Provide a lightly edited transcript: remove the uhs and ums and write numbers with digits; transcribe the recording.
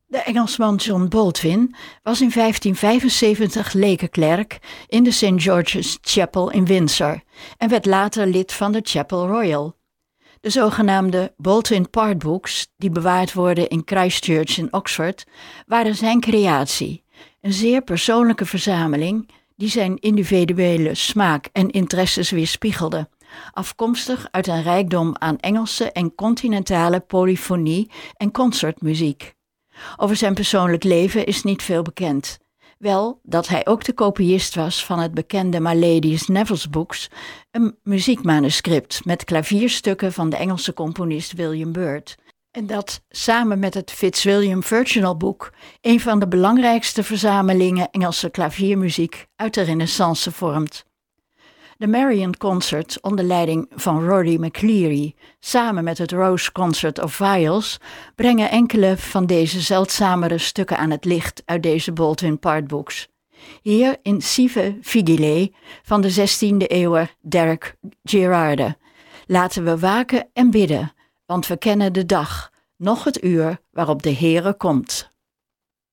De Engelsman John Baldwin was in 1575 lekenklerk in de St. George's Chapel in Windsor en werd later lid van de Chapel Royal. De zogenaamde Baldwin Partbooks, die bewaard worden in Christchurch in Oxford, waren zijn creatie, een zeer persoonlijke verzameling die zijn individuele smaak en interesses weerspiegelde, afkomstig uit een rijkdom aan Engelse en continentale polyfonie en concertmuziek. Over zijn persoonlijk leven is niet veel bekend. Wel dat hij ook de kopiist was van het bekende My Lady's Neville's Books, een muziekmanuscript met klavierstukken van de Engelse componist William Byrd. En dat samen met het Fitzwilliam Virginal boek een van de belangrijkste verzamelingen Engelse klaviermuziek uit de Renaissance vormt. De Marian Concert onder leiding van Rory McCleary samen met het Rose Concert of Viols brengen enkele van deze zeldzamere stukken aan het licht uit deze Baldwin Partbooks. Hier in Sive Vigile van de 16e eeuw Derek Gerarde. Laten we waken en bidden, want we kennen de dag, noch het uur waarop de Heere komt.